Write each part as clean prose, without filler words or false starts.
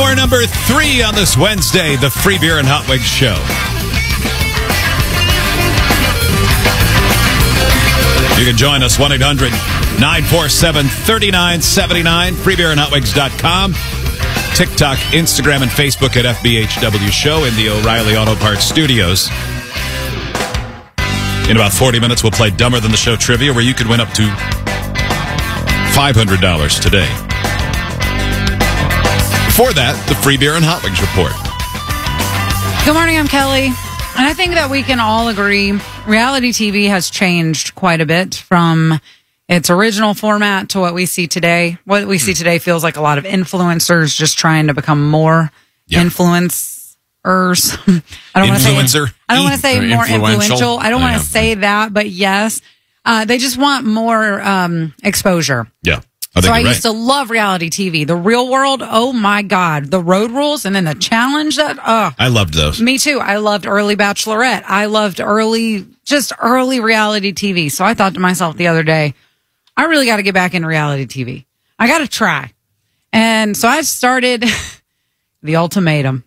Hour number 3 on this Wednesday, the Free Beer and Hot Wings Show. You can join us, 1-800-947-3979, freebeerandhotwings.com. TikTok, Instagram, and Facebook at FBHW Show in the O'Reilly Auto Parts Studios. In about 40 minutes, we'll play Dumber Than the Show Trivia, where you could win up to $500 today. Before that, the Free Beer and Hot Wings Report. Good morning, I'm Kelly. And I think that we can all agree reality TV has changed quite a bit from its original format to what we see today. What we see today feels like a lot of influencers just trying to become more influencers. I don't want to say more influential. I don't want to say that, but yes, they just want more exposure. Yeah. I used to love reality TV. The Real World, oh my God. The Road Rules, and then the Challenge. I loved those. Me too. I loved early Bachelorette. I loved early reality TV. So I thought to myself the other day, I really got to get back into reality TV. I got to try. And so I started The Ultimatum.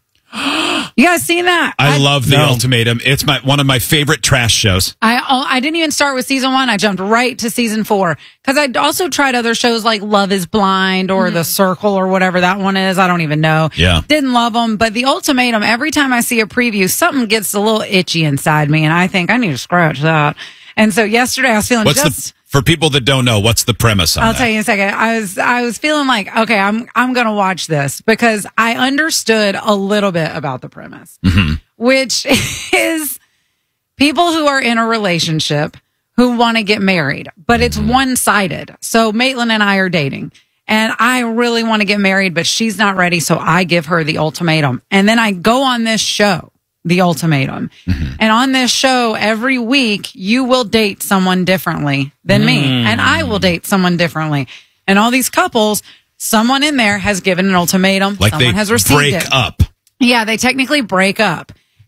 You guys seen that? I love The Ultimatum. It's one of my favorite trash shows. I didn't even start with season 1. I jumped right to season 4 because I'd also tried other shows like Love is Blind or The Circle or whatever that one is. I don't even know. Yeah. Didn't love them. But The Ultimatum, every time I see a preview, something gets a little itchy inside me. And I think I need to scratch that. And so yesterday I was feeling for people that don't know, what's the premise on I'll tell you in a second. I was feeling like, okay, I'm going to watch this because I understood a little bit about the premise, which is people who are in a relationship who want to get married, but it's one-sided. So Maitland and I are dating and I really want to get married, but she's not ready. So I give her the ultimatum. And then I go on this show, The Ultimatum. And on this show, every week, you will date someone differently than me. And I will date someone differently. And all these couples, someone in there has given an ultimatum. Like someone has received break it. up. Yeah, they technically break up.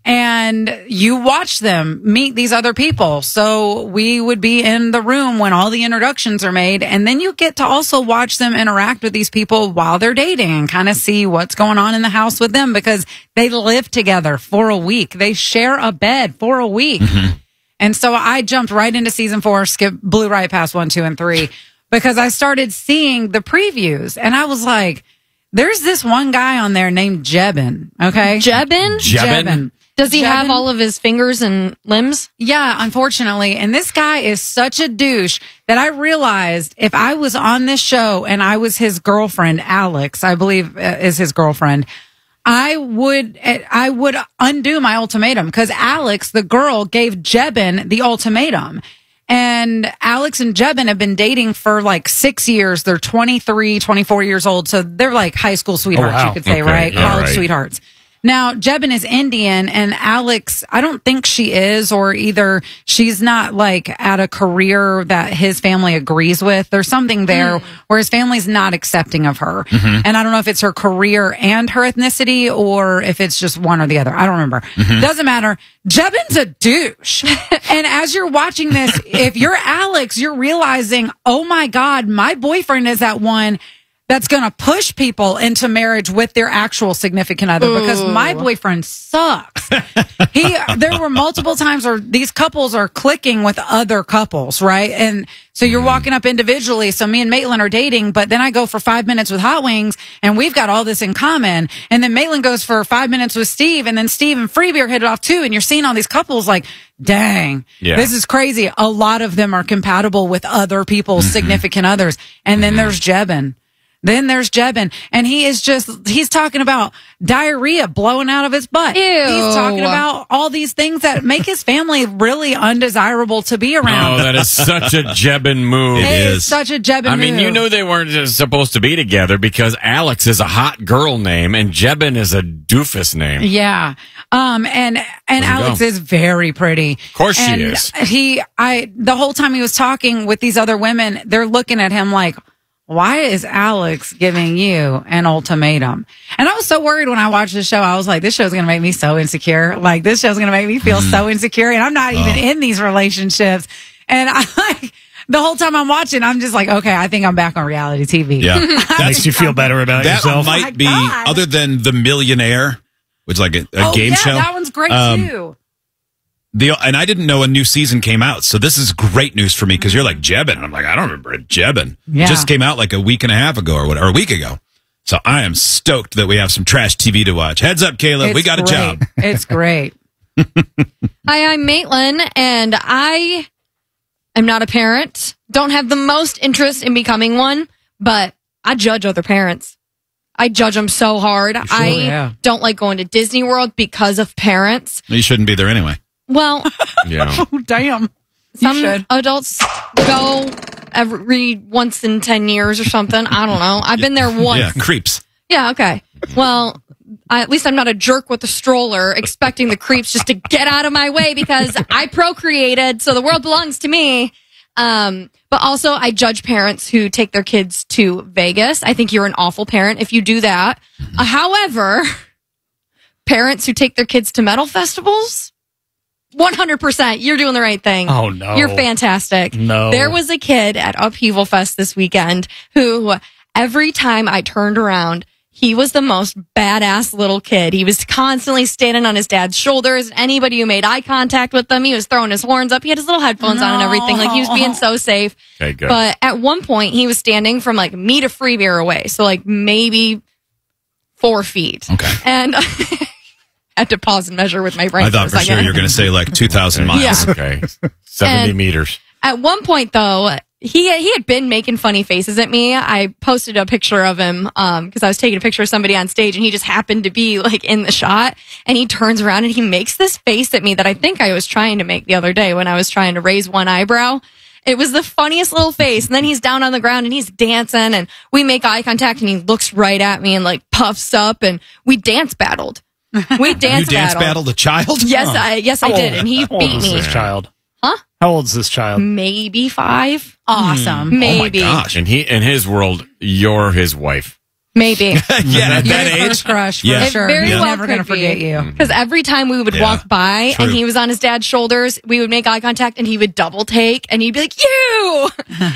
And you watch them meet these other people. So we would be in the room when all the introductions are made. And then you get to also watch them interact with these people while they're dating and kind of see what's going on in the house with them because they live together for a week. They share a bed for a week. And so I jumped right into season 4, blew right past 1, 2, and 3 because I started seeing the previews and I was like, there's this one guy on there named Jebin. Okay. Jebin? Does he have all of his fingers and limbs? Yeah, unfortunately. And this guy is such a douche that I realized if I was on this show and I was his girlfriend, Alex, I believe is his girlfriend, I would undo my ultimatum because Alex, the girl, gave Jebin the ultimatum. And Alex and Jebin have been dating for like 6 years. They're 23, 24 years old. So they're like high school sweethearts, you could say, right? Yeah, college sweethearts. Now, Jebin is Indian, and Alex, I don't think she is, or either she's not like at a career that his family agrees with. There's something there where his family's not accepting of her. And I don't know if it's her career and her ethnicity, or if it's just one or the other. I don't remember. Doesn't matter. Jebin's a douche. And as you're watching this, if you're Alex, you're realizing, oh my God, my boyfriend is that one that's going to push people into marriage with their actual significant other because my boyfriend sucks. There were multiple times where these couples are clicking with other couples, right? And so you're walking up individually. So me and Maitland are dating, but then I go for 5 minutes with Hot Wings and we've got all this in common. And then Maitland goes for 5 minutes with Steve and then Steve and Free Beer hit it off too. And you're seeing all these couples like, dang, this is crazy. A lot of them are compatible with other people's significant others. And then there's Jebin. And he's talking about diarrhea blowing out of his butt. Ew. He's talking about all these things that make his family really undesirable to be around. Oh, that is such a Jebin move. It is such a Jebin move. I mean, you know they weren't supposed to be together because Alex is a hot girl name and Jebin is a doofus name. Yeah. And Alex is very pretty. Of course she is. The whole time he was talking with these other women, they're looking at him like, why is Alex giving you an ultimatum? And I was so worried when I watched the show. I was like, this show's going to make me so insecure. Like, this show's going to make me feel so insecure. And I'm not even in these relationships. And the whole time I'm watching, I'm just like, okay, I think I'm back on reality TV. Yeah. Makes you feel better about That yourself. might be, God. other than The Millionaire, which is like a game show. That one's great too. And I didn't know a new season came out, so this is great news for me because you're like Jebin. I'm like, I don't remember it. Jebin. Yeah. Just came out like a week and a half ago or a week ago. So I am stoked that we have some trash TV to watch. Heads up, Caleb. We got a job. It's great. Hi, I'm Maitland, and I am not a parent. Don't have the most interest in becoming one, but I judge other parents. I judge them so hard. I don't like going to Disney World because of parents. You shouldn't be there anyway. Well, Yeah. Oh, damn. some adults go every once in 10 years or something. I don't know. I've been there once. Yeah, creeps. Yeah, okay. Well, at least I'm not a jerk with a stroller expecting the creeps just to get out of my way because I procreated, so the world belongs to me. But also, I judge parents who take their kids to Vegas. I think you're an awful parent if you do that. However, parents who take their kids to metal festivals, 100%, you're doing the right thing. Oh, no. You're fantastic. No. There was a kid at Upheaval Fest this weekend who every time I turned around, he was the most badass little kid. He was constantly standing on his dad's shoulders. Anybody who made eye contact with him, he was throwing his horns up. He had his little headphones on and everything. Like, he was being so safe. Okay, good. But at one point, he was standing from like me to Free Beer away. So like maybe 4 feet. Okay. And I had to pause and measure with my brain. I thought for sure you were going to say like 2,000 miles. Yeah. Okay. 70 And- meters. At one point, though, he had been making funny faces at me. I posted a picture of him because I was taking a picture of somebody on stage, and he just happened to be like in the shot. And he turns around and he makes this face at me that I think I was trying to make the other day when I was trying to raise one eyebrow. It was the funniest little face. And then he's down on the ground and he's dancing, and we make eye contact, and he looks right at me and like puffs up, and we dance battled. We dance You dance battled a child? Yes, I did, and he How old beat is me. this child? Huh? How old is this child? Maybe 5. Awesome. Maybe. Oh my gosh. And in his world, you're his wife. Maybe. Yeah, at You're that the age. first crush for Yeah. sure. It very He's well never going to could be. forget you. Because every time we would Yeah, walk by true. and he was on his dad's shoulders, we would make eye contact and he would double take and he'd be like, you!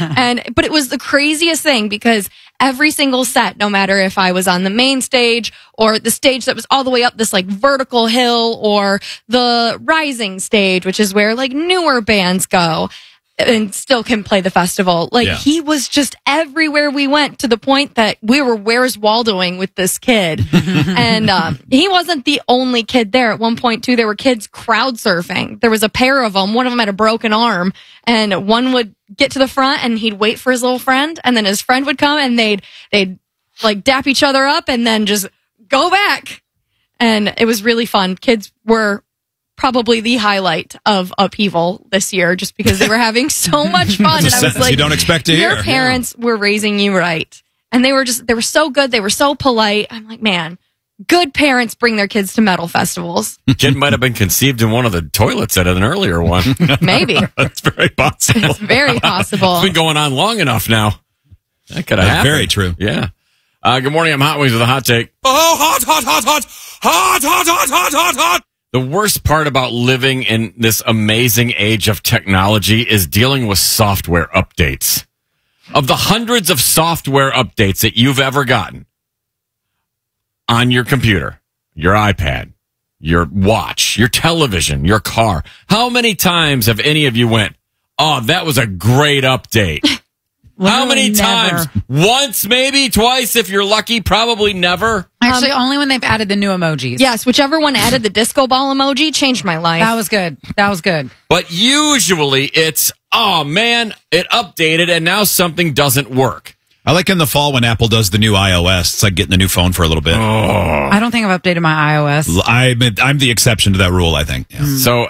But it was the craziest thing because every single set, no matter if I was on the main stage or the stage that was all the way up this like vertical hill or the rising stage, which is where like newer bands go and still can play the festival. Like Yeah. he was just everywhere we went to the point that we were Where's Waldoing with this kid. And he wasn't the only kid there. At one point too, there were kids crowd surfing. There was a pair of them. One of them had a broken arm, and one would get to the front and he'd wait for his little friend, and then his friend would come and they'd like dap each other up and then just go back. And it was really fun. Kids were probably the highlight of Upheaval this year just because they were having so much fun. It's a And I was sentence like, you don't expect to your hear. parents were raising you right. And they were so good. They were so polite. I'm like, man, good parents bring their kids to metal festivals. Kid might have been conceived in one of the toilets at an earlier one. Maybe. That's very possible. Very possible. It's been going on long enough now. That could have That's happened. very true. Yeah. Good morning. I'm Hot Wings with a hot take. Oh, hot, hot, hot, hot. Hot, hot, hot, hot, hot, hot. The worst part about living in this amazing age of technology is dealing with software updates. Of the hundreds of software updates that you've ever gotten on your computer, your iPad, your watch, your television, your car, how many times have any of you went, oh, that was a great update? How many Literally times? never. Once, maybe twice, if you're lucky, probably never. Actually, only when they've added the new emojis. Yes, whichever one added the disco ball emoji changed my life. That was good. That was good. But usually it's, oh man, it updated and now something doesn't work. I like in the fall when Apple does the new iOS. It's like getting the new phone for a little bit. I don't think I've updated my iOS. I'm the exception to that rule, I think. Yeah. So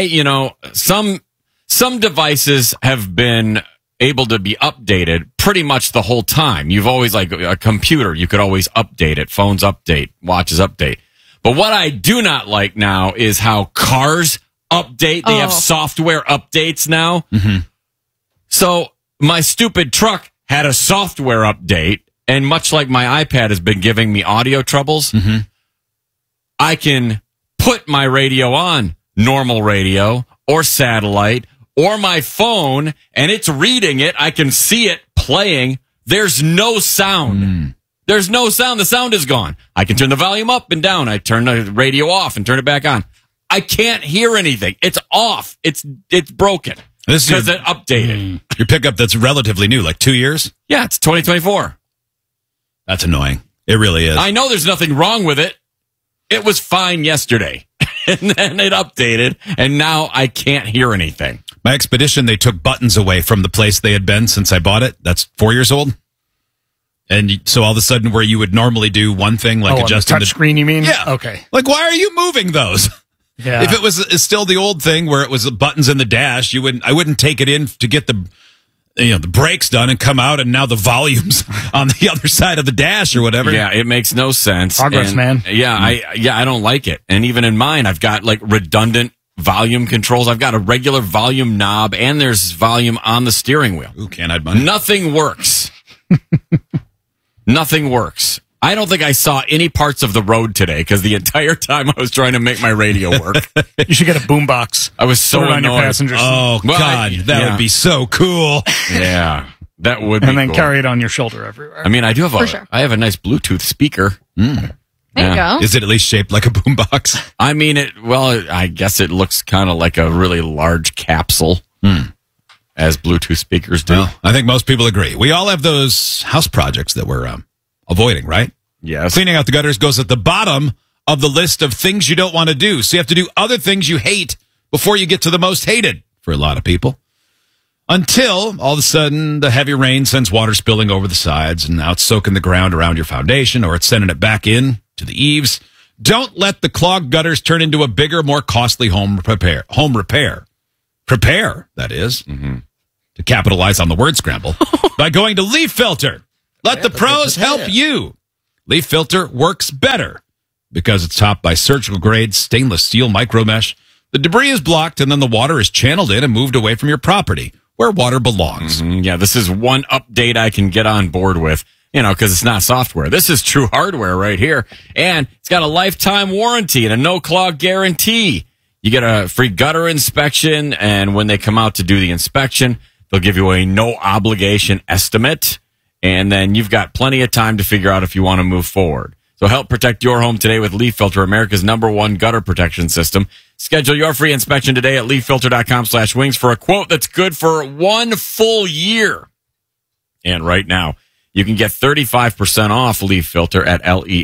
some devices have been able to be updated pretty much the whole time. You've always, like a computer, you could always update it. Phones update, watches update. But what I do not like now is how cars update. They have software updates now. Mm-hmm. So my stupid truck had a software update, and much like my iPad has been giving me audio troubles, I can put my radio on normal radio or satellite or my phone and it's reading it, I can see it playing. There's no sound. There's no sound. The sound is gone. I can turn the volume up and down. I turn the radio off and turn it back on. I can't hear anything. It's off. It's broken. This is because it updated. Your pickup that's relatively new, like 2 years? Yeah, it's 2024. That's annoying. It really is. I know there's nothing wrong with it. It was fine yesterday. And then it updated, and now I can't hear anything. My Expedition, they took buttons away from the place they had been since I bought it. That's 4 years old. And so all of a sudden, where you would normally do one thing, like adjusting the touch screen, you mean? Yeah. Okay. Like, why are you moving those? Yeah. If it was still the old thing where it was the buttons in the dash, I wouldn't take it in to get the brakes done and come out, and now the volume's on the other side of the dash or whatever. Yeah, it makes no sense. Progress, man. Yeah, I don't like it. And even in mine, I've got like redundant volume controls. I've got a regular volume knob, and there's volume on the steering wheel. Ooh, can't hide money. Nothing works. Nothing works. I don't think I saw any parts of the road today because the entire time I was trying to make my radio work. You should get a boombox. I was so Put it on annoyed. your passenger seat. Oh, Well, God, that would be so cool. Yeah, that would be And then cool. carry it on your shoulder everywhere. I mean, I do have sure. I have a nice Bluetooth speaker. There you go. Is it at least shaped like a boombox? I mean, I guess it looks kind of like a really large capsule, as Bluetooth speakers do. Well, I think most people agree. We all have those house projects that we're avoiding, right? Yes. Cleaning out the gutters goes at the bottom of the list of things you don't want to do. So you have to do other things you hate before you get to the most hated for a lot of people. Until all of a sudden the heavy rain sends water spilling over the sides, and now it's soaking the ground around your foundation, or it's sending it back in to the eaves. Don't let the clogged gutters turn into a bigger, more costly home repair. Prepare, that is, to capitalize on the word scramble, by going to Leaf Filter. Let the pros help you. Leaf Filter works better because it's topped by surgical grade stainless steel micro mesh. The debris is blocked, and then the water is channeled in and moved away from your property where water belongs. Yeah, this is one update I can get on board with, because it's not software. This is true hardware right here. And it's got a lifetime warranty and a no clog guarantee. You get a free gutter inspection, and when they come out to do the inspection, they'll give you a no obligation estimate. And then you've got plenty of time to figure out if you want to move forward. So help protect your home today with Leaf Filter, America's #1 gutter protection system. Schedule your free inspection today at leaffilter.com/wings for a quote that's good for 1 full year. And right now, you can get 35% off Leaf Filter at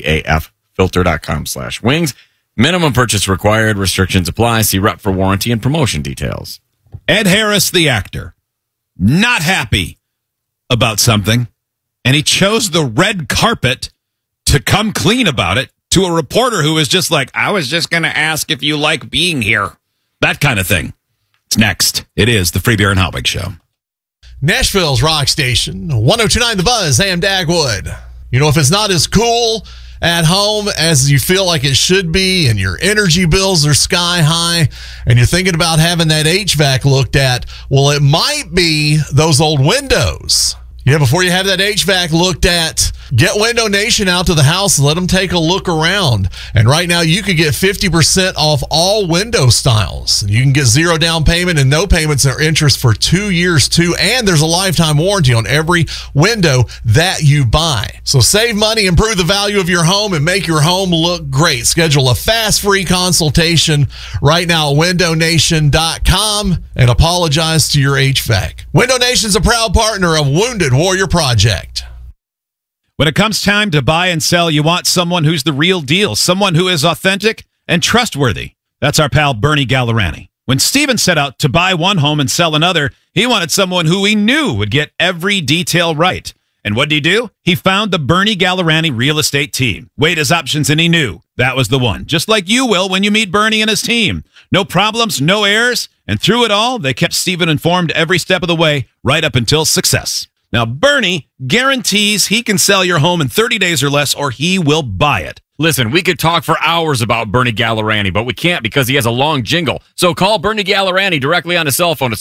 leaffilter.com/wings. Minimum purchase required. Restrictions apply. See rep for warranty and promotion details. Ed Harris, the actor, not happy about something, and he chose the red carpet to come clean about it to a reporter who was just like, I was just going to ask if you like being here. That kind of thing. It's next. It is the Free Beer and Hot Wings Show. Nashville's rock station, 102.9 The Buzz, Sam Dagwood. If it's not as cool at home as you feel like it should be, and your energy bills are sky high, and you're thinking about having that HVAC looked at, well, it might be those old windows. Before you have that HVAC looked at, get Window Nation out to the house and let them take a look around. And right now, you could get 50% off all window styles. You can get 0 down payment and no payments or interest for 2 years, too. And there's a lifetime warranty on every window that you buy. So save money, improve the value of your home, and make your home look great. Schedule a fast, free consultation right now at windownation.com and apologize to your HVAC. Window Nation's a proud partner of Wounded Warrior Project. When it comes time to buy and sell, you want someone who's the real deal, someone who is authentic and trustworthy. That's our pal Bernie Gallerani. When Steven set out to buy one home and sell another, he wanted someone who he knew would get every detail right. And what did he do? He found the Bernie Gallerani real estate team. Weighed his options, and he knew that was the one. Just like you will when you meet Bernie and his team. No problems, no errors, and through it all, they kept Steven informed every step of the way, right up until success. Now, Bernie guarantees he can sell your home in 30 days or less, or he will buy it. Listen, we could talk for hours about Bernie Gallerani, but we can't because he has a long jingle. So call Bernie Gallerani directly on his cell phone at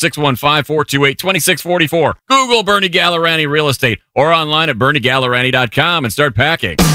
615-428-2644. Google Bernie Gallerani Real Estate or online at BernieGallerani.com and start packing.